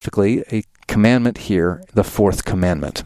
specifically a commandment here, the fourth commandment.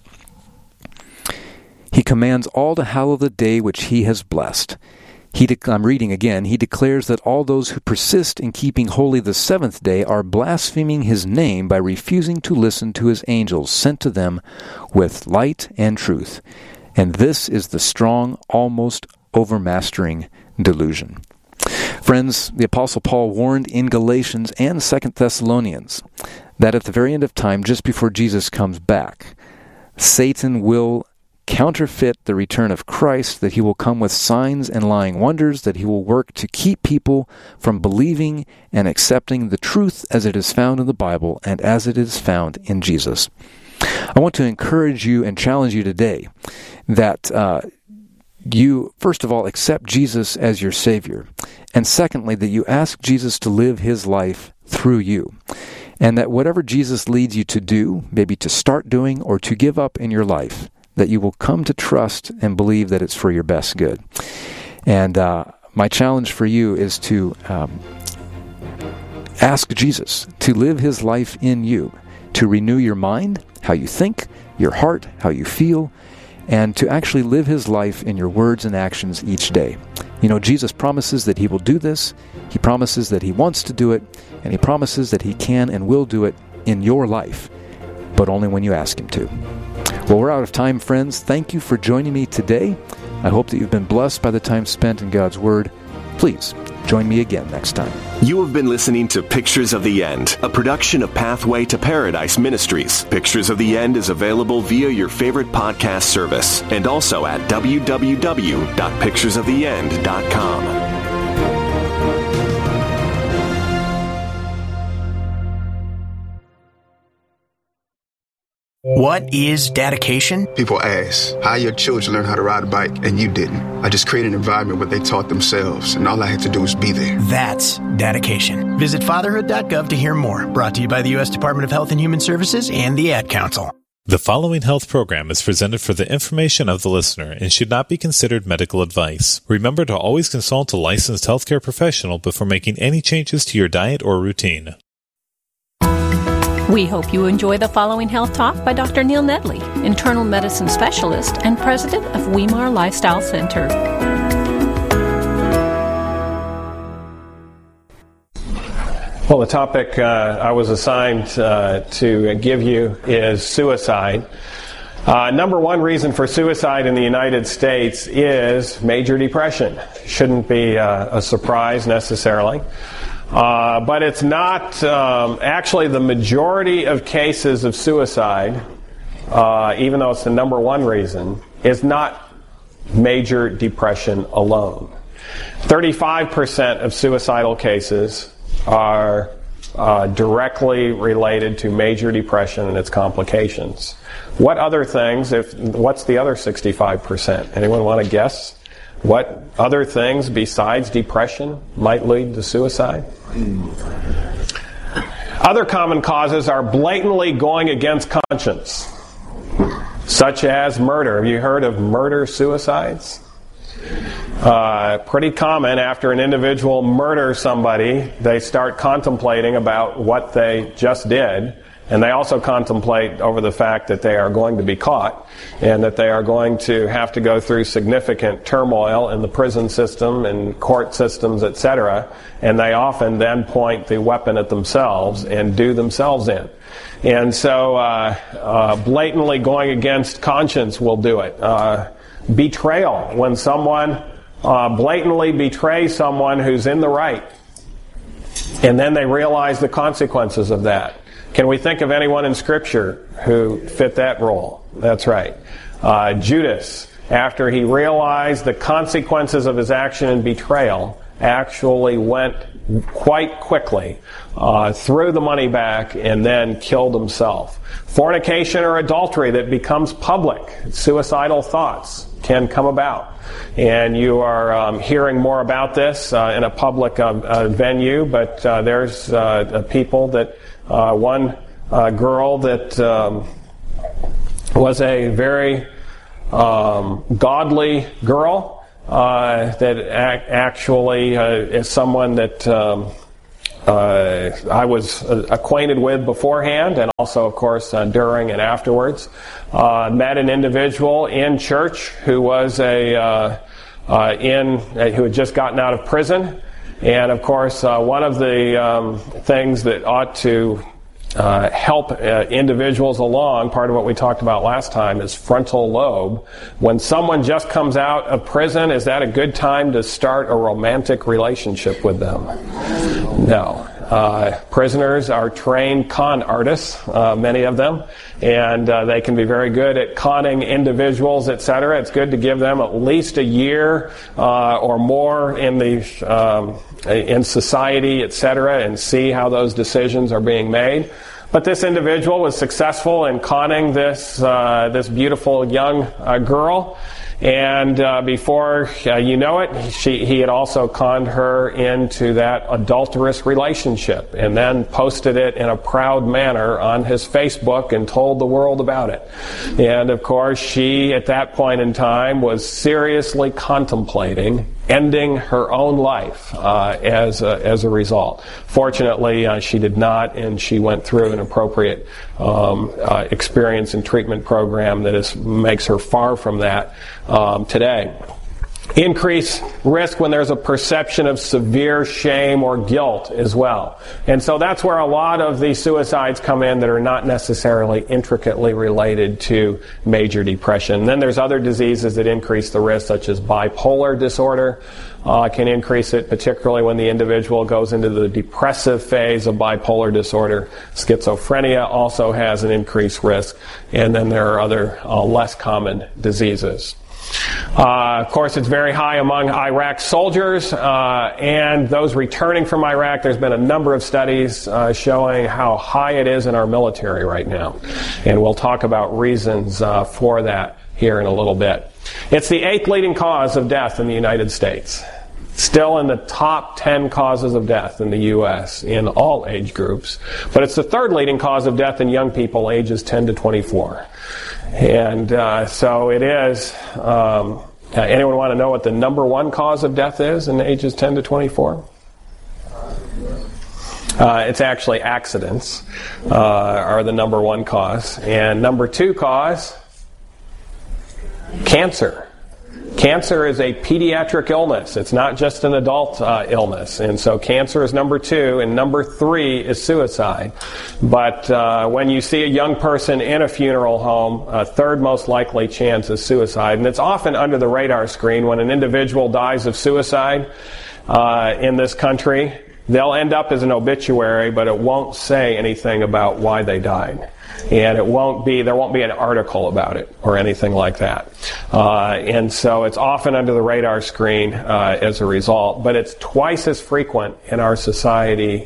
He commands all to hallow the day which he has blessed. I'm reading again. He declares that all those who persist in keeping holy the seventh day are blaspheming his name by refusing to listen to his angels sent to them with light and truth. And this is the strong, almost overmastering delusion. Friends, the Apostle Paul warned in Galatians and 2 Thessalonians that at the very end of time, just before Jesus comes back, Satan will counterfeit the return of Christ, that he will come with signs and lying wonders, that he will work to keep people from believing and accepting the truth as it is found in the Bible and as it is found in Jesus. I want to encourage you and challenge you today that you, first of all, accept Jesus as your Savior, and secondly, that you ask Jesus to live his life through you, and that whatever Jesus leads you to do, maybe to start doing or to give up in your life, that you will come to trust and believe that it's for your best good. And my challenge for you is to ask Jesus to live his life in you, to renew your mind, how you think, your heart, how you feel, and to actually live his life in your words and actions each day. You know, Jesus promises that he will do this. He promises that he wants to do it, and he promises that he can and will do it in your life, but only when you ask him to. Well, we're out of time, friends. Thank you for joining me today. I hope that you've been blessed by the time spent in God's Word. Please join me again next time. You have been listening to Pictures of the End, a production of Pathway to Paradise Ministries. Pictures of the End is available via your favorite podcast service and also at www.picturesoftheend.com. What is dedication? People ask, how your children learn how to ride a bike and you didn't? I just created an environment where they taught themselves, and all I had to do was be there. That's dedication. Visit fatherhood.gov to hear more. Brought to you by the U.S. Department of Health and Human Services and the Ad Council. The following health program is presented for the information of the listener and should not be considered medical advice. Remember to always consult a licensed healthcare professional before making any changes to your diet or routine. We hope you enjoy the following health talk by Dr. Neil Nedley, internal medicine specialist and president of Weimar Lifestyle Center. Well, the topic I was assigned to give you is suicide. Number one reason for suicide in the United States is major depression. Shouldn't be a surprise necessarily. But it's not, actually the majority of cases of suicide, even though it's the number one reason, is not major depression alone. 35% of suicidal cases are directly related to major depression and its complications. What other things, what's the other 65%? Anyone want to guess? What other things besides depression might lead to suicide? Other common causes are blatantly going against conscience, such as murder. Have you heard of murder-suicides? Pretty common. After an individual murders somebody, they start contemplating about what they just did. And they also contemplate over the fact that they are going to be caught and that they are going to have to go through significant turmoil in the prison system and court systems, etc. And they often then point the weapon at themselves and do themselves in. And so blatantly going against conscience will do it. Betrayal, when someone blatantly betrays someone who's in the right, and then they realize the consequences of that. Can we think of anyone in Scripture who fit that role? That's right. Judas, after he realized the consequences of his action and betrayal, actually went quite quickly, threw the money back, and then killed himself. Fornication or adultery that becomes public, suicidal thoughts can come about. And you are hearing more about this in a public venue, but there's people that one girl that was a very godly girl that actually is someone that I was acquainted with beforehand, and also, of course, during and afterwards. Met an individual in church who was who had just gotten out of prison, and of course, one of the things that ought to help individuals along, part of what we talked about last time, is frontal lobe. When someone just comes out of prison, is that a good time to start a romantic relationship with them? No. Prisoners are trained con artists, many of them, and they can be very good at conning individuals, etc. It's good to give them at least a year or more in society, etc., and see how those decisions are being made. But this individual was successful in conning this beautiful young girl. And before you know it, he had also conned her into that adulterous relationship, and then posted it in a proud manner on his Facebook and told the world about it. And of course, she, at that point in time, was seriously contemplating ending her own life as a result. Fortunately, she did not, and she went through an appropriate experience and treatment program that makes her far from that today. Increase risk when there's a perception of severe shame or guilt as well. And so that's where a lot of these suicides come in that are not necessarily intricately related to major depression. And then there's other diseases that increase the risk, such as bipolar disorder. Can increase it, particularly when the individual goes into the depressive phase of bipolar disorder. Schizophrenia also has an increased risk. And then there are other less common diseases. Of course, it's very high among Iraq soldiers and those returning from Iraq. There's been a number of studies showing how high it is in our military right now. And we'll talk about reasons for that here in a little bit. It's the 8th leading cause of death in the United States. Still in the top 10 causes of death in the U.S. in all age groups. But it's the 3rd leading cause of death in young people ages 10 to 24. And so it is. Anyone want to know what the number 1 cause of death is in ages 10 to 24? It's actually accidents are the number 1 cause. And number 2 cause, cancer. Cancer is a pediatric illness. It's not just an adult illness. And so cancer is number 2, and number 3 is suicide. But when you see a young person in a funeral home, a 3rd most likely chance is suicide. And it's often under the radar screen. When an individual dies of suicide in this country, they'll end up as an obituary, but it won't say anything about why they died. And there won't be an article about it or anything like that. And so it's often under the radar screen as a result. But it's twice as frequent in our society,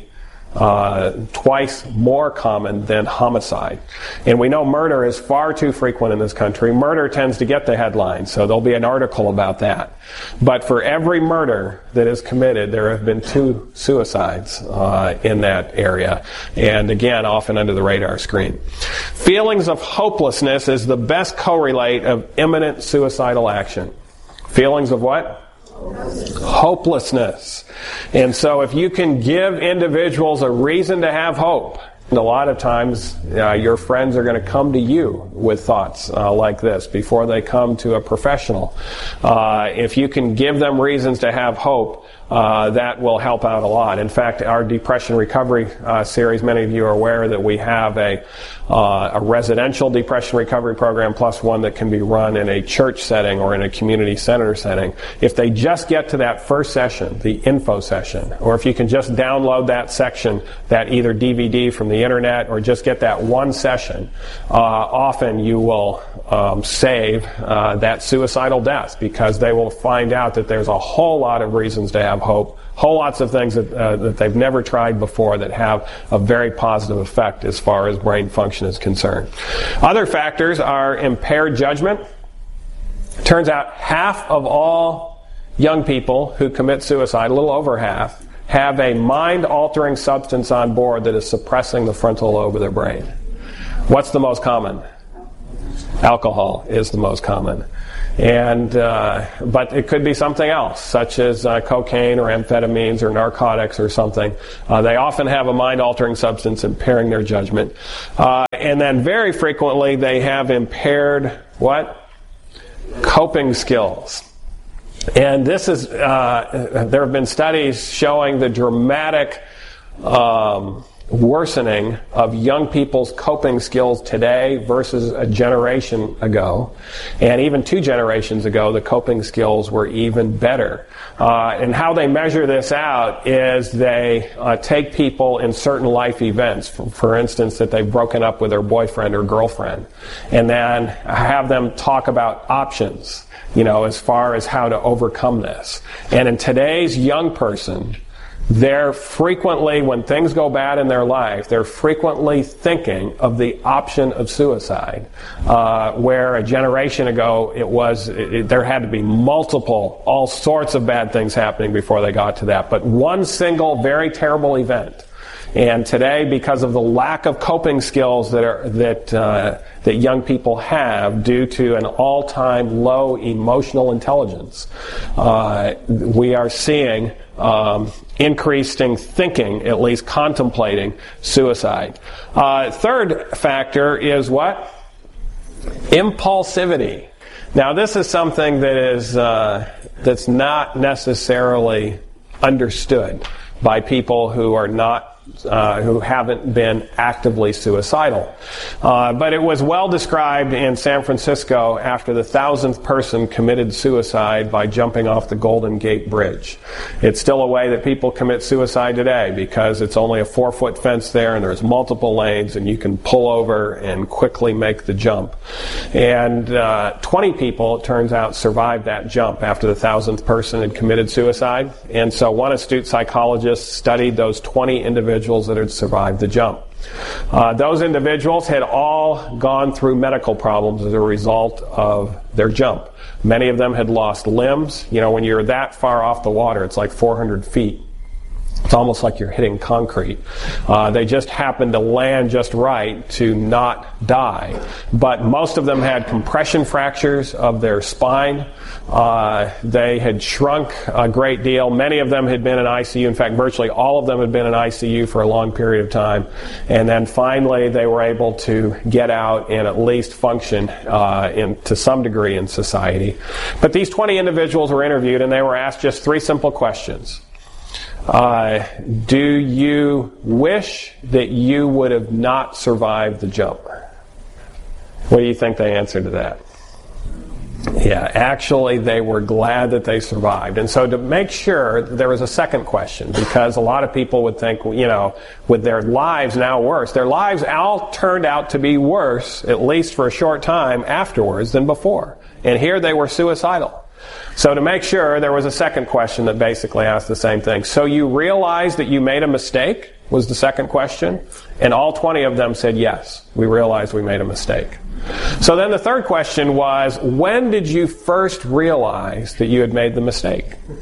twice more common than homicide. And we know murder is far too frequent in this country. Murder tends to get the headlines, so there'll be an article about that. But for every murder that is committed, there have been 2 suicides in that area. And again, often under the radar screen. Feelings of hopelessness is the best correlate of imminent suicidal action. Feelings of what? Hopelessness. And so if you can give individuals a reason to have hope, and a lot of times your friends are going to come to you with thoughts like this before they come to a professional. If you can give them reasons to have hope, that will help out a lot. In fact, our depression recovery series, many of you are aware that we have a residential depression recovery program plus one that can be run in a church setting or in a community center setting. If they just get to that first session, the info session, or if you can just download that section, that either DVD from the internet, or just get that one session, often you will save that suicidal death, because they will find out that there's a whole lot of reasons to have hope, whole lots of things that they've never tried before that have a very positive effect as far as brain function is concerned. Other factors are impaired judgment. Turns out half of all young people who commit suicide, a little over half, have a mind-altering substance on board that is suppressing the frontal lobe of their brain. What's the most common? Alcohol is the most common. And but it could be something else, such as cocaine or amphetamines or narcotics or something. They often have a mind-altering substance impairing their judgment. And then very frequently they have impaired what? Coping skills. And this is, there have been studies showing the dramatic worsening of young people's coping skills today versus a generation ago. And even 2 generations ago, the coping skills were even better. And how they measure this out is they take people in certain life events, for instance, that they've broken up with their boyfriend or girlfriend, and then have them talk about options, as far as how to overcome this. And in today's young person, they're frequently, when things go bad in their life, they're frequently thinking of the option of suicide, where a generation ago there had to be all sorts of bad things happening before they got to that. But one single very terrible event. And today, because of the lack of coping skills that young people have due to an all-time low emotional intelligence, we are seeing increasing thinking, at least contemplating suicide. Third factor is what? Impulsivity. Now, this is something that is that's not necessarily understood by people who are not who haven't been actively suicidal. But it was well described in San Francisco after the 1,000th person committed suicide by jumping off the Golden Gate Bridge. It's still a way that people commit suicide today because it's only a 4-foot fence there and there's multiple lanes and you can pull over and quickly make the jump. And 20 people, it turns out, survived that jump after the 1,000th person had committed suicide. And so one astute psychologist studied those 20 individuals that had survived the jump. Those individuals had all gone through medical problems as a result of their jump. Many of them had lost limbs. When you're that far off the water, it's like 400 feet. It's almost like you're hitting concrete. They just happened to land just right to not die. But most of them had compression fractures of their spine. They had shrunk a great deal. Many of them had been in ICU. In fact, virtually all of them had been in ICU for a long period of time. And then finally they were able to get out and at least function to some degree in society. But these 20 individuals were interviewed and they were asked just 3 simple questions. Do you wish that you would have not survived the jump? What do you think they answered to that? Yeah, actually they were glad that they survived. And so to make sure, there was a second question, because a lot of people would think, with their lives now worse, their lives all turned out to be worse, at least for a short time afterwards, than before. And here they were suicidal. So to make sure, there was a second question that basically asked the same thing. So you realize that you made a mistake, was the second question. And all 20 of them said, yes, we realized we made a mistake. So then the third question was, when did you first realize that you had made the mistake?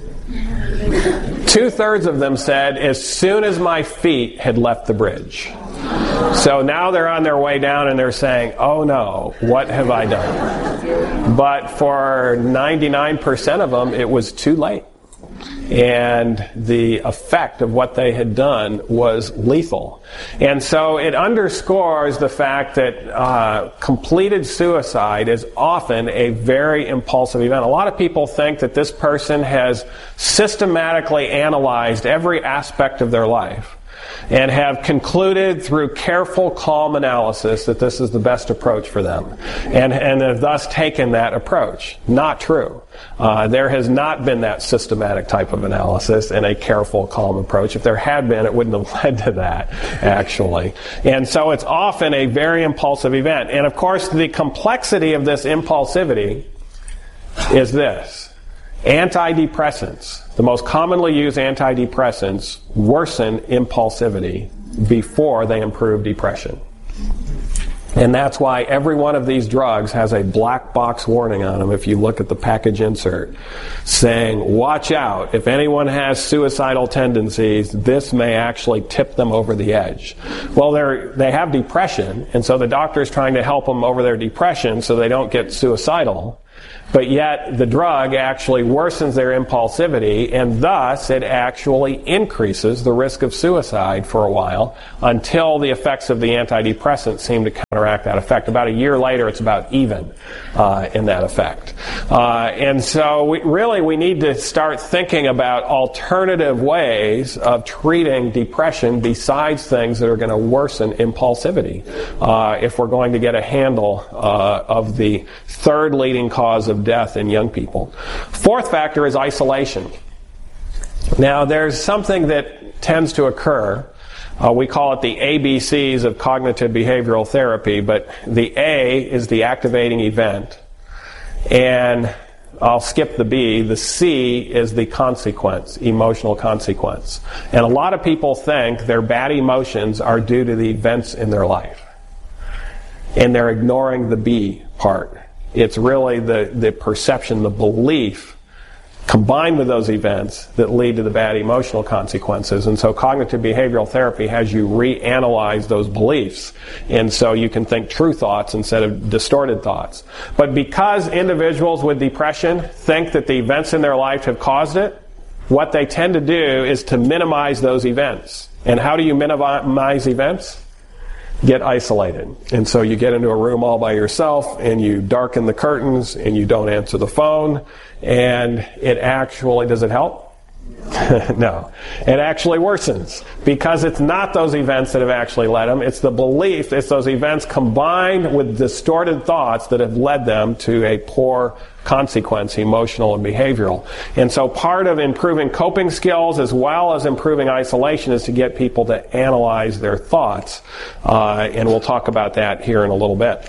2/3 of them said, as soon as my feet had left the bridge. So now they're on their way down and they're saying, oh no, what have I done? But for 99% of them, it was too late. And the effect of what they had done was lethal. And so it underscores the fact that completed suicide is often a very impulsive event. A lot of people think that this person has systematically analyzed every aspect of their life and have concluded through careful, calm analysis that this is the best approach for them, and have thus taken that approach. Not true. There has not been that systematic type of analysis and a careful, calm approach. If there had been, it wouldn't have led to that, actually. And so it's often a very impulsive event. And of course, the complexity of this impulsivity is this. Antidepressants, the most commonly used antidepressants, worsen impulsivity before they improve depression. And that's why every one of these drugs has a black box warning on them, if you look at the package insert, saying, watch out, if anyone has suicidal tendencies, this may actually tip them over the edge. Well, they have depression, and so the doctor is trying to help them over their depression so they don't get suicidal. But yet the drug actually worsens their impulsivity, and thus it actually increases the risk of suicide for a while until the effects of the antidepressant seem to counteract that effect. About a year later, it's about even in that effect. And so we need to start thinking about alternative ways of treating depression besides things that are going to worsen impulsivity if we're going to get a handle of the third leading cause of death in young people. Fourth factor is isolation. Now, there's something that tends to occur. We call it the ABCs of cognitive behavioral therapy, but the A is the activating event. And I'll skip the B. The C is the consequence, emotional consequence. And a lot of people think their bad emotions are due to the events in their life. And they're ignoring the B part. It's really the perception, the belief, combined with those events that lead to the bad emotional consequences. And so cognitive behavioral therapy has you reanalyze those beliefs. And so you can think true thoughts instead of distorted thoughts. But because individuals with depression think that the events in their life have caused it, what they tend to do is to minimize those events. And how do you minimize events? Get isolated. And so you get into a room all by yourself, and you darken the curtains, and you don't answer the phone, and it actually, does it help? No. It actually worsens, because it's not those events that have actually led them, it's the belief, it's those events combined with distorted thoughts that have led them to a poor consequence, emotional and behavioral. And so part of improving coping skills as well as improving isolation is to get people to analyze their thoughts. And we'll talk about that here in a little bit.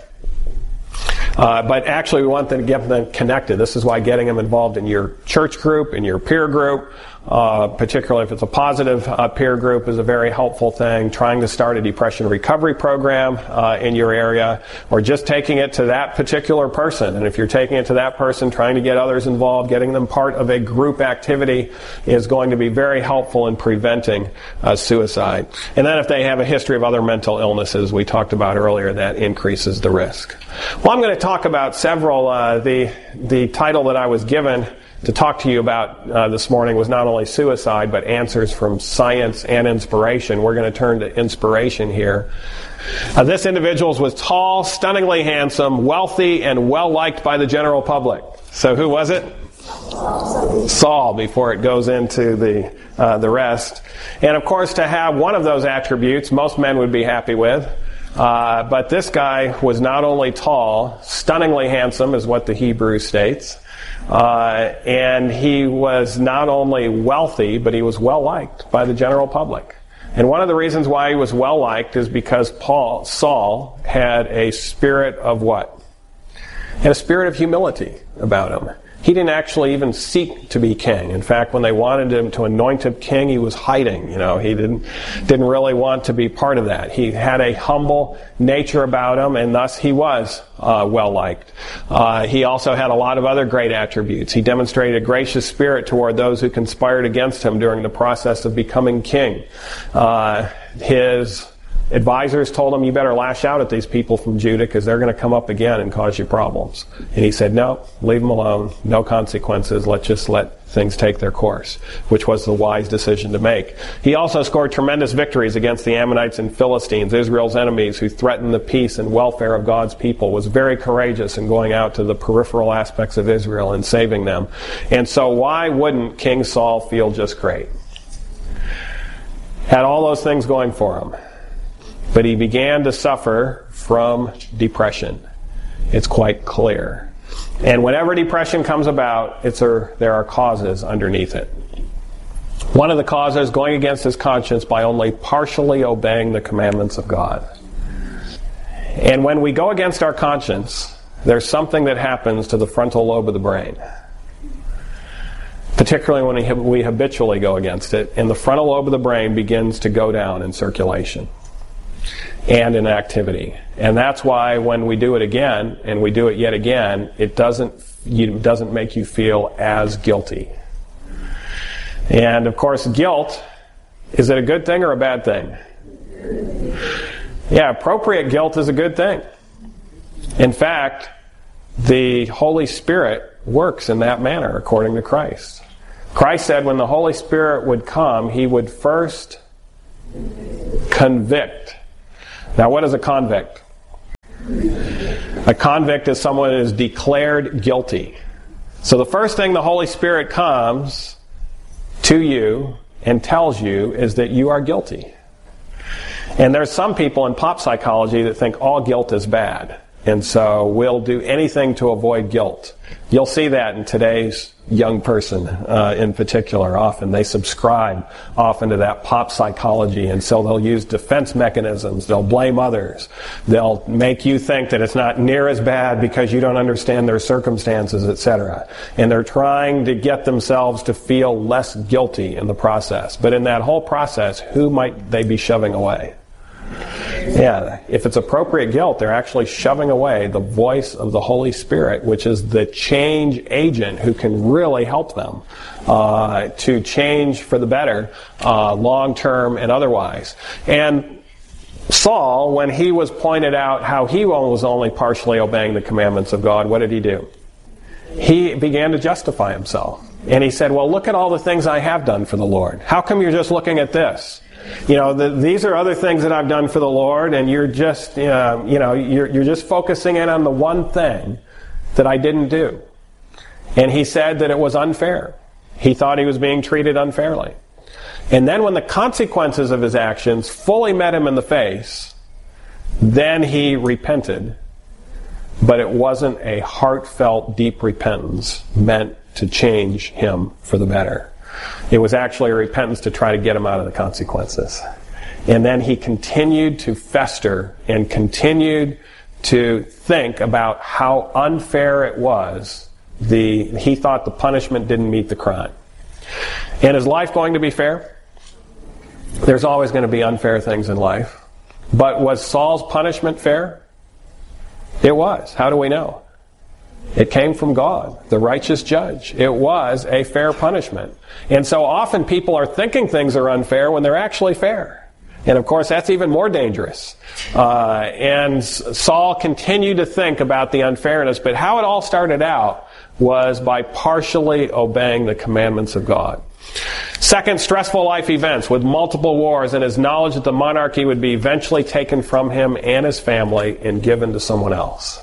But actually we want to get them connected. This is why getting them involved in your church group, in your peer group, particularly if it's a positive peer group, is a very helpful thing. Trying to start a depression recovery program in your area, or just taking it to that particular person. And if you're taking it to that person, trying to get others involved, getting them part of a group activity is going to be very helpful in preventing suicide. And then if they have a history of other mental illnesses we talked about earlier, that increases the risk. Well, I'm going to talk about several. The title that I was given to talk to you about this morning was not only suicide, but answers from science and inspiration. We're going to turn to inspiration here. This individual was tall, stunningly handsome, wealthy, and well-liked by the general public. So who was it? Saul, before it goes into the rest. And of course, to have one of those attributes, most men would be happy with. But this guy was not only tall, stunningly handsome is what the Hebrew states, and he was not only wealthy, but he was well-liked by the general public. And one of the reasons why he was well-liked is because Saul had a spirit of what? He had a spirit of humility about him. He didn't actually even seek to be king. In fact, when they wanted him to anoint him king, he was hiding. You know, he didn't really want to be part of that. He had a humble nature about him, and thus he was well-liked. He also had a lot of other great attributes. He demonstrated a gracious spirit toward those who conspired against him during the process of becoming king. His advisors told him, you better lash out at these people from Judah because they're going to come up again and cause you problems. And he said, no, leave them alone, no consequences, let's just let things take their course, which was the wise decision to make. He also scored tremendous victories against the Ammonites and Philistines, Israel's enemies who threatened the peace and welfare of God's people, was very courageous in going out to the peripheral aspects of Israel and saving them. And so why wouldn't King Saul feel just great? Had all those things going for him. But he began to suffer from depression. It's quite clear. And whenever depression comes about, there are causes underneath it. One of the causes, going against his conscience by only partially obeying the commandments of God. And when we go against our conscience, there's something that happens to the frontal lobe of the brain. Particularly when we habitually go against it, and the frontal lobe of the brain begins to go down in circulation. and in activity. And that's why when we do it again, and we do it yet again, it doesn't make you feel as guilty. And of course, guilt, is it a good thing or a bad thing? Yeah, appropriate guilt is a good thing. In fact, the Holy Spirit works in that manner according to Christ. Christ said when the Holy Spirit would come, He would first convict. Now, what is a convict? A convict is someone who is declared guilty. So the first thing the Holy Spirit comes to you and tells you is that you are guilty. And there's some people in pop psychology that think all guilt is bad. And so we'll do anything to avoid guilt. You'll see that in today's young person in particular. Often they subscribe often to that pop psychology, and so they'll use defense mechanisms. They'll blame others. They'll make you think that it's not near as bad because you don't understand their circumstances, etc. And they're trying to get themselves to feel less guilty in the process. But in that whole process, who might they be shoving away? Yeah, if it's appropriate guilt, they're actually shoving away the voice of the Holy Spirit, which is the change agent who can really help them to change for the better, long-term and otherwise. And Saul, when he was pointed out how he was only partially obeying the commandments of God, what did he do? He began to justify himself. And he said, well, look at all the things I have done for the Lord. How come you're just looking at this? You know, these are other things that I've done for the Lord, and you're just, you're just focusing in on the one thing that I didn't do. And he said that it was unfair. He thought he was being treated unfairly. And then when the consequences of his actions fully met him in the face, then he repented. But it wasn't a heartfelt, deep repentance meant to change him for the better. It was actually a repentance to try to get him out of the consequences. And then he continued to fester and continued to think about how unfair it was. He thought the punishment didn't meet the crime. And is life going to be fair? There's always going to be unfair things in life. But was Saul's punishment fair? It was. How do we know? It came from God, the righteous judge. It was a fair punishment. And so often people are thinking things are unfair when they're actually fair. And of course, that's even more dangerous. And Saul continued to think about the unfairness, but how it all started out was by partially obeying the commandments of God. Second, stressful life events with multiple wars and his knowledge that the monarchy would be eventually taken from him and his family and given to someone else.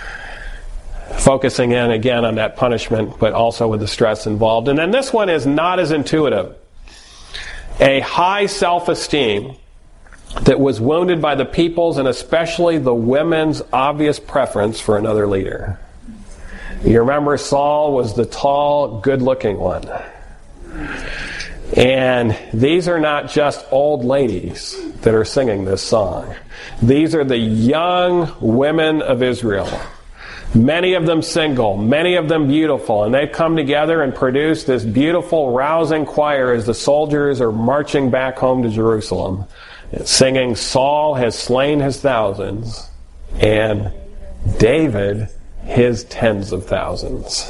Focusing in again on that punishment, but also with the stress involved. And then this one is not as intuitive. A high self-esteem that was wounded by the people's and especially the women's obvious preference for another leader. You remember Saul was the tall, good-looking one. And these are not just old ladies that are singing this song. These are the young women of Israel. Many of them single, many of them beautiful, and they've come together and produced this beautiful, rousing choir as the soldiers are marching back home to Jerusalem, singing, Saul has slain his thousands, and David his tens of thousands.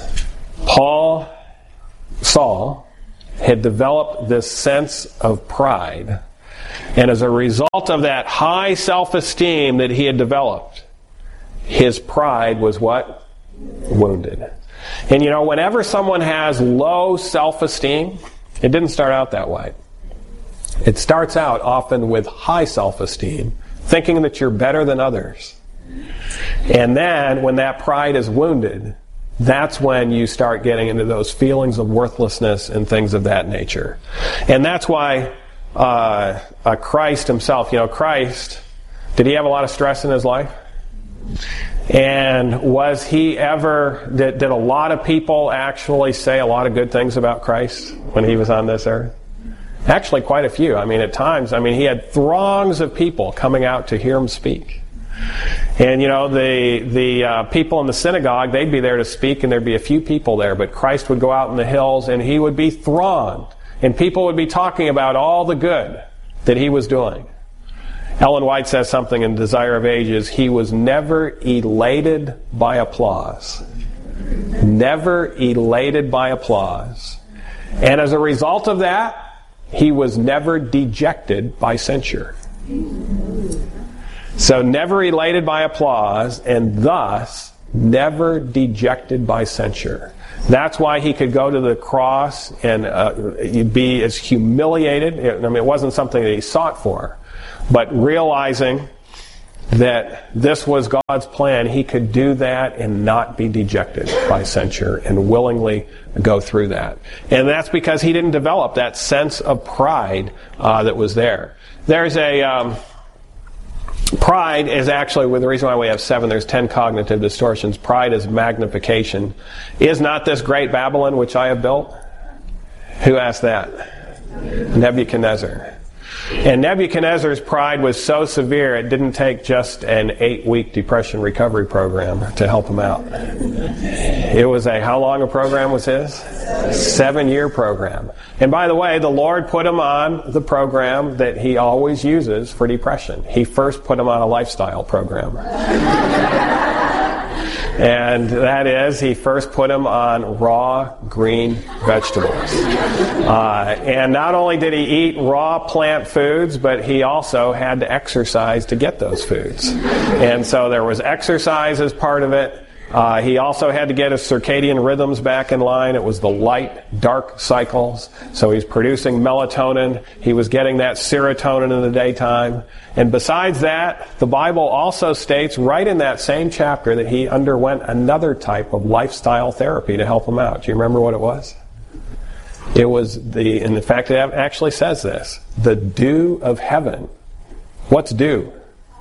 Saul had developed this sense of pride, and as a result of that high self-esteem that he had developed, his pride was what? Wounded. And whenever someone has low self-esteem, it didn't start out that way. It starts out often with high self-esteem, thinking that you're better than others. And then when that pride is wounded, that's when you start getting into those feelings of worthlessness and things of that nature. And that's why Christ himself, Christ, did he have a lot of stress in his life? And was he ever, did a lot of people actually say a lot of good things about Christ when he was on this earth? Actually, quite a few. At times, he had throngs of people coming out to hear him speak. And, the people in the synagogue, they'd be there to speak and there'd be a few people there, but Christ would go out in the hills and he would be thronged. And people would be talking about all the good that he was doing. Ellen White says something in Desire of Ages. He was never elated by applause. Never elated by applause. And as a result of that, he was never dejected by censure. So never elated by applause, and thus never dejected by censure. That's why he could go to the cross and be as humiliated. I mean, it wasn't something that he sought for, but realizing that this was God's plan, he could do that and not be dejected by censure and willingly go through that. And that's because he didn't develop that sense of pride that was there. There's a... Pride is actually the reason why we have 7. There's 10 cognitive distortions. Pride is magnification. Is not this great Babylon which I have built? Who asked that? Nebuchadnezzar. And Nebuchadnezzar's pride was so severe it didn't take just an 8-week depression recovery program to help him out. It was how long a program was his? 7-year program. And by the way, the Lord put him on the program that he always uses for depression. He first put him on a lifestyle program. And that is, he first put him on raw green vegetables. And not only did he eat raw plant foods, but he also had to exercise to get those foods. And so there was exercise as part of it. He also had to get his circadian rhythms back in line. It was the light-dark cycles. So he's producing melatonin. He was getting that serotonin in the daytime. And besides that, the Bible also states right in that same chapter that he underwent another type of lifestyle therapy to help him out. Do you remember what it was? It was in fact, it actually says this, the dew of heaven. What's dew?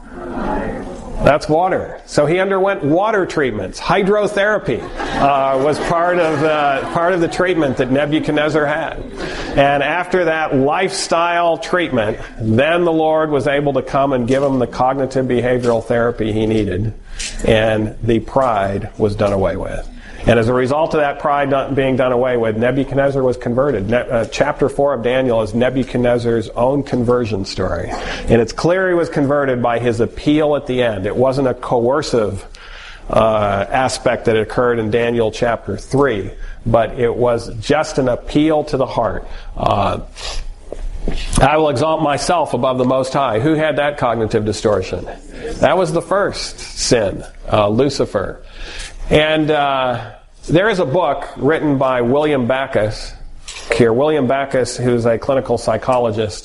That's water. So he underwent water treatments. Hydrotherapy was part of the treatment that Nebuchadnezzar had. And after that lifestyle treatment, then the Lord was able to come and give him the cognitive behavioral therapy he needed, and the pride was done away with. And as a result of that pride being done away with, Nebuchadnezzar was converted. Chapter 4 of Daniel is Nebuchadnezzar's own conversion story. And it's clear he was converted by his appeal at the end. It wasn't a coercive aspect that occurred in Daniel chapter 3, but it was just an appeal to the heart. I will exalt myself above the Most High. Who had that cognitive distortion? That was the first sin, Lucifer. And there is a book written by William Backus here. William Backus, who's a clinical psychologist,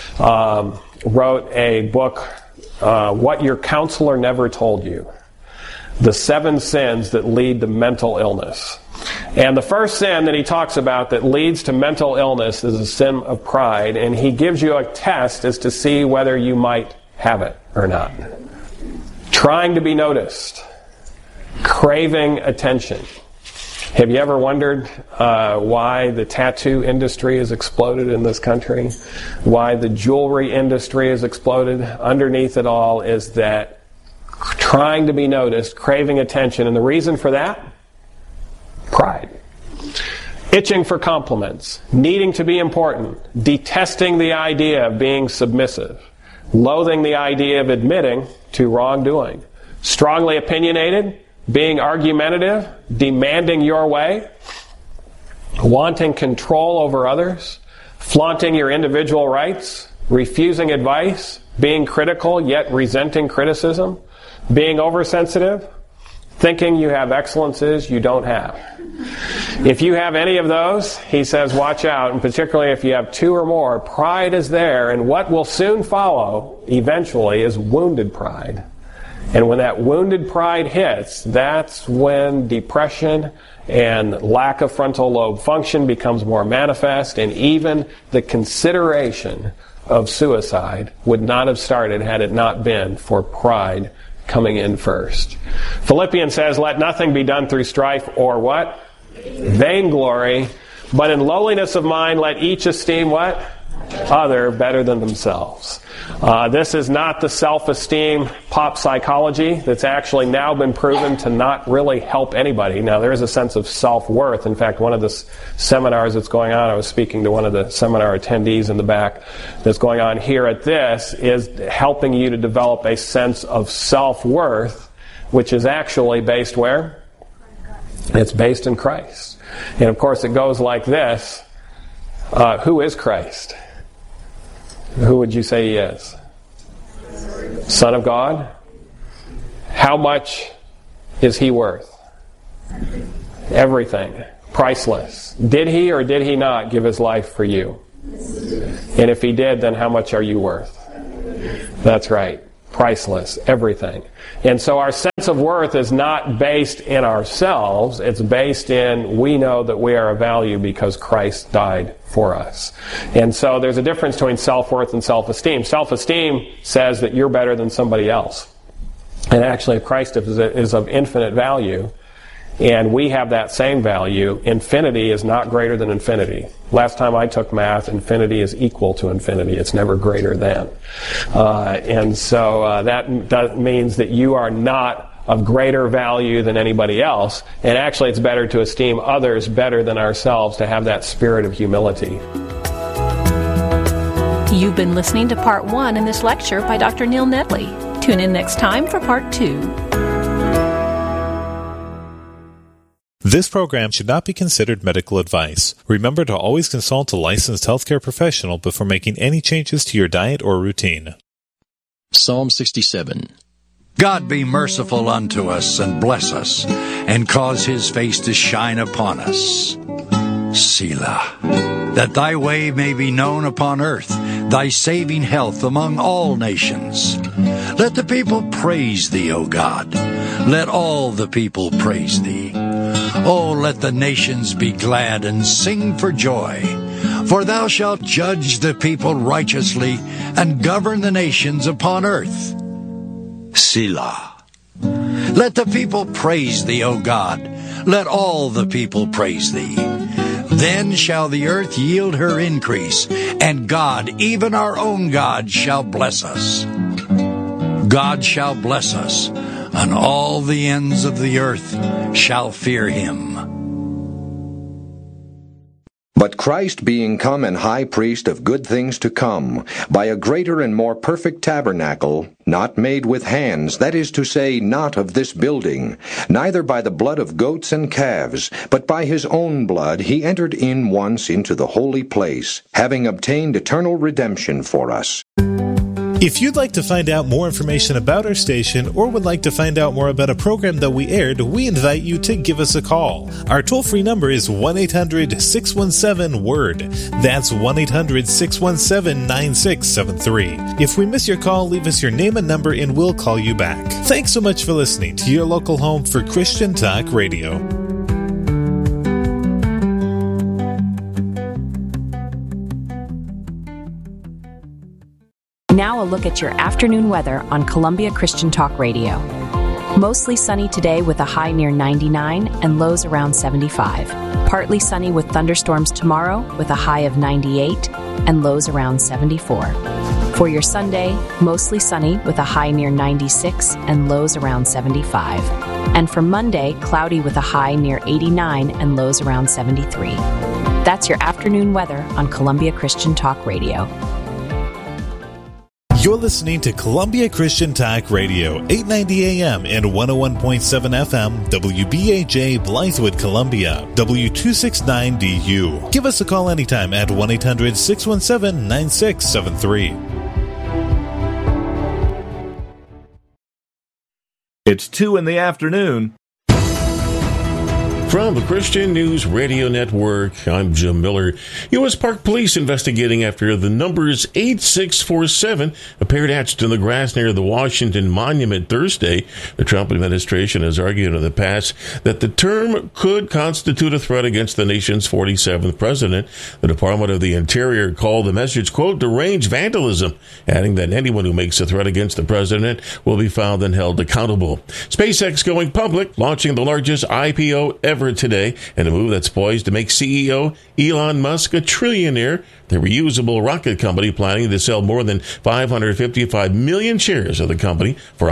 wrote a book, What Your Counselor Never Told You. The 7 sins that lead to mental illness. And the first sin that he talks about that leads to mental illness is a sin of pride, and he gives you a test as to see whether you might have it or not. Trying to be noticed. Craving attention. Have you ever wondered why the tattoo industry has exploded in this country? Why the jewelry industry has exploded? Underneath it all is that trying to be noticed, craving attention. And the reason for that? Pride. Itching for compliments. Needing to be important. Detesting the idea of being submissive. Loathing the idea of admitting to wrongdoing. Strongly opinionated. Being argumentative, demanding your way, wanting control over others, flaunting your individual rights, refusing advice, being critical yet resenting criticism, being oversensitive, thinking you have excellences you don't have. If you have any of those, he says, watch out, and particularly if you have 2 or more, pride is there, and what will soon follow, eventually, is wounded pride. And when that wounded pride hits, that's when depression and lack of frontal lobe function becomes more manifest, and even the consideration of suicide would not have started had it not been for pride coming in first. Philippians says, let nothing be done through strife or what? Vainglory. But in lowliness of mind, let each esteem what? other better than themselves. This is not the self-esteem pop psychology that's actually now been proven to not really help anybody. Now, there is a sense of self-worth. In fact, one of the seminars that's going on, I was speaking to one of the seminar attendees in the back that's going on here at this, is helping you to develop a sense of self-worth, which is actually based where? It's based in Christ. And of course, it goes like this. Who is Christ? Who would you say he is? Son of God? How much is he worth? Everything. Priceless. Did he or did he not give his life for you? And if he did, then how much are you worth? That's right. Priceless. Everything. And so our sense of worth is not based in ourselves. It's based in we know that we are of value because Christ died for us. And so there's a difference between self-worth and self-esteem. Self-esteem says that you're better than somebody else. And actually, if Christ is of infinite value, and we have that same value, infinity is not greater than infinity. Last time I took math, infinity is equal to infinity. It's never greater than. And so that means that you are not of greater value than anybody else. And actually, it's better to esteem others better than ourselves, to have that spirit of humility. You've been listening to Part 1 in this lecture by Dr. Neil Nedley. Tune in next time for Part 2. This program should not be considered medical advice. Remember to always consult a licensed healthcare professional before making any changes to your diet or routine. Psalm 67. God be merciful unto us and bless us, and cause his face to shine upon us. Selah. That thy way may be known upon earth, thy saving health among all nations. Let the people praise thee, O God. Let all the people praise thee. Oh, let the nations be glad and sing for joy. For thou shalt judge the people righteously and govern the nations upon earth. Selah. Let the people praise thee, O God. Let all the people praise thee. Then shall the earth yield her increase, and God, even our own God, shall bless us. God shall bless us, and all the ends of the earth shall fear him. But Christ being come an high priest of good things to come, by a greater and more perfect tabernacle, not made with hands, that is to say, not of this building, neither by the blood of goats and calves, but by his own blood he entered in once into the holy place, having obtained eternal redemption for us. If you'd like to find out more information about our station or would like to find out more about a program that we aired, we invite you to give us a call. Our toll-free number is 1-800-617-WORD. That's 1-800-617-9673. If we miss your call, leave us your name and number and we'll call you back. Thanks so much for listening to your local home for Christian Talk Radio. Now a look at your afternoon weather on Columbia Christian Talk Radio. Mostly sunny today with a high near 99 and lows around 75. Partly sunny with thunderstorms tomorrow with a high of 98 and lows around 74. For your Sunday, mostly sunny with a high near 96 and lows around 75. And for Monday, cloudy with a high near 89 and lows around 73. That's your afternoon weather on Columbia Christian Talk Radio. You're listening to Columbia Christian Talk Radio, 890 AM and 101.7 FM, WBAJ Blythewood, Columbia, W269DU. Give us a call anytime at 1-800-617-9673. It's 2 in the afternoon. From the Christian News Radio Network, I'm Jim Miller. U.S. Park Police investigating after the numbers 8647 appeared etched in the grass near the Washington Monument Thursday. The Trump administration has argued in the past that the term could constitute a threat against the nation's 47th president. The Department of the Interior called the message, quote, deranged vandalism, adding that anyone who makes a threat against the president will be found and held accountable. SpaceX going public, launching the largest IPO ever clever today in a move that's poised to make CEO Elon Musk a trillionaire. The reusable rocket company planning to sell more than 555 million shares of the company for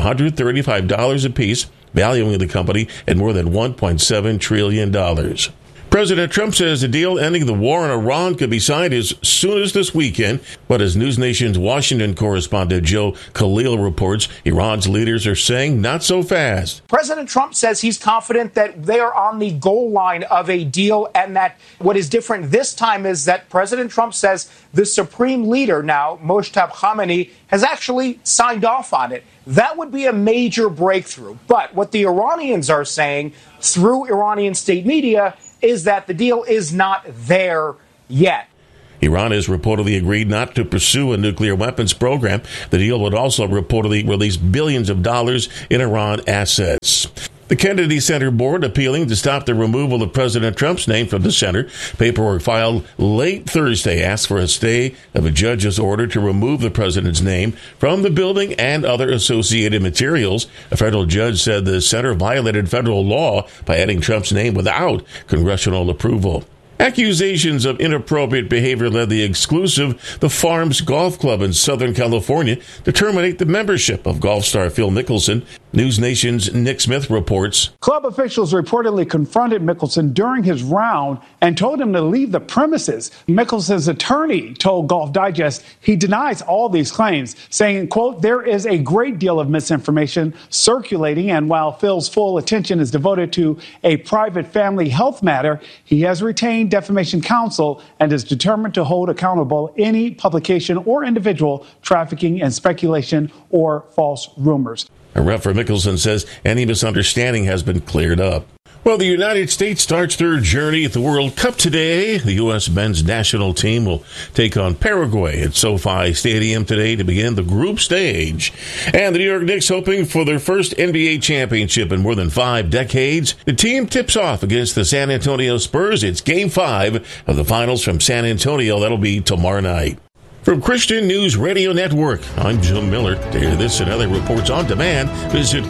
$135 apiece, valuing the company at more than $1.7 trillion. President Trump says the deal ending the war in Iran could be signed as soon as this weekend. But as News Nation's Washington correspondent Joe Khalil reports, Iran's leaders are saying not so fast. President Trump says he's confident that they are on the goal line of a deal, and that what is different this time is that President Trump says the supreme leader now, Mojtaba Khamenei, has actually signed off on it. That would be a major breakthrough. But what the Iranians are saying through Iranian state media is that the deal is not there yet. Iran has reportedly agreed not to pursue a nuclear weapons program. The deal would also reportedly release billions of dollars in Iran assets. The Kennedy Center Board appealing to stop the removal of President Trump's name from the center. Paperwork filed late Thursday asks for a stay of a judge's order to remove the president's name from the building and other associated materials. A federal judge said the center violated federal law by adding Trump's name without congressional approval. Accusations of inappropriate behavior led the exclusive The Farms Golf Club in Southern California to terminate the membership of golf star Phil Mickelson. News Nation's Nick Smith reports. Club officials reportedly confronted Mickelson during his round and told him to leave the premises. Mickelson's attorney told Golf Digest he denies all these claims, saying, quote, there is a great deal of misinformation circulating, and while Phil's full attention is devoted to a private family health matter, he has retained defamation counsel and is determined to hold accountable any publication or individual trafficking in speculation or false rumors. A rep for Mickelson says any misunderstanding has been cleared up. Well, the United States starts their journey at the World Cup today. The U.S. men's national team will take on Paraguay at SoFi Stadium today to begin the group stage. And the New York Knicks hoping for their first NBA championship in more than 5 decades. The team tips off against the San Antonio Spurs. It's Game 5 of the finals from San Antonio. That'll be tomorrow night. From Christian News Radio Network, I'm Jim Miller. To hear this and other reports on demand, visit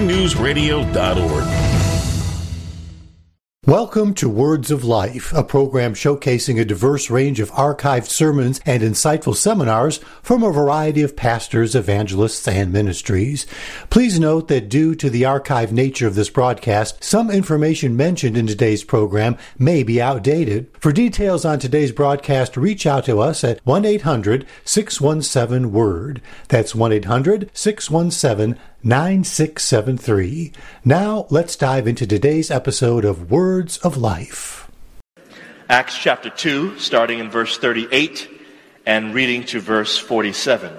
ChristianNewsRadio.org. Welcome to Words of Life, a program showcasing a diverse range of archived sermons and insightful seminars from a variety of pastors, evangelists, and ministries. Please note that due to the archived nature of this broadcast, some information mentioned in today's program may be outdated. For details on today's broadcast, reach out to us at 1-800-617-WORD. That's 1-800-617-9673. Now, let's dive into today's episode of Words of Life. Acts chapter 2, starting in verse 38 and reading to verse 47.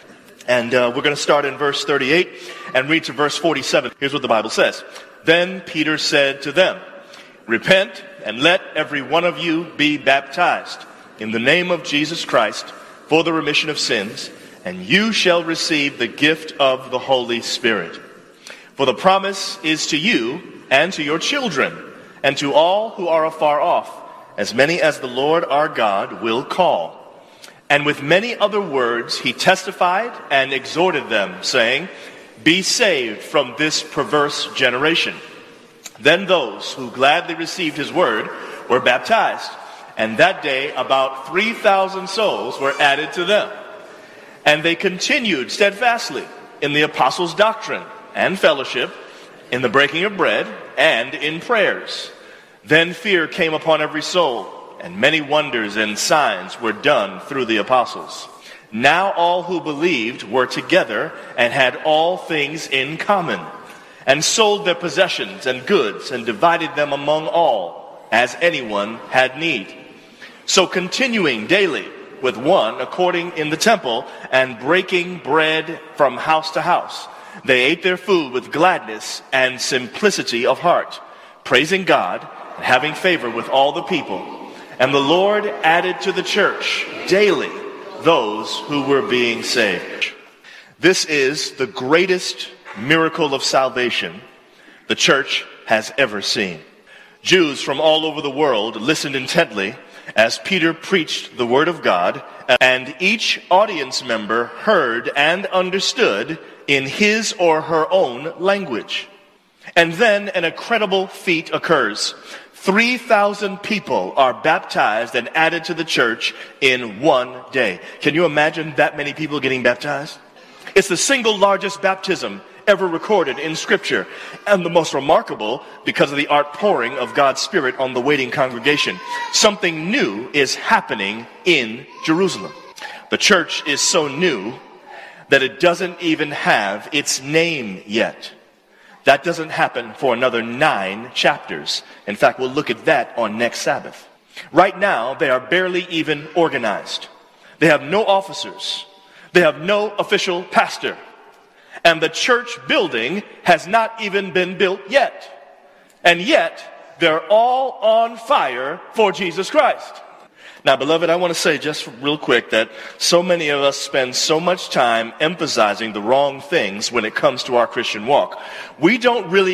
And we're going to start in verse 38 and read to verse 47. Here's what the Bible says. Then Peter said to them, repent and let every one of you be baptized in the name of Jesus Christ for the remission of sins, and you shall receive the gift of the Holy Spirit. For the promise is to you and to your children, and to all who are afar off, as many as the Lord our God will call. And with many other words he testified and exhorted them, saying, be saved from this perverse generation. Then those who gladly received his word were baptized, and that day about 3,000 souls were added to them. And they continued steadfastly in the apostles' doctrine and fellowship, in the breaking of bread, and in prayers. Then fear came upon every soul, and many wonders and signs were done through the apostles. Now all who believed were together and had all things in common, and sold their possessions and goods and divided them among all, as anyone had need. So continuing daily with one according in the temple, and breaking bread from house to house, they ate their food with gladness and simplicity of heart, praising God and having favor with all the people. And the Lord added to the church daily those who were being saved. This is the greatest miracle of salvation the church has ever seen. Jews from all over the world listened intently as Peter preached the word of God, and each audience member heard and understood in his or her own language. And then an incredible feat occurs. 3,000 people are baptized and added to the church in one day. Can you imagine that many people getting baptized? It's the single largest baptism ever recorded in Scripture, and the most remarkable because of the outpouring of God's Spirit on the waiting congregation. Something new is happening in Jerusalem. The church is so new that it doesn't even have its name yet. That doesn't happen for another 9 chapters. In fact, we'll look at that on next Sabbath. Right now, they are barely even organized. They have no officers. They have no official pastor. And the church building has not even been built yet. And yet, they're all on fire for Jesus Christ. Now, beloved, I want to say just real quick that so many of us spend so much time emphasizing the wrong things when it comes to our Christian walk. We don't really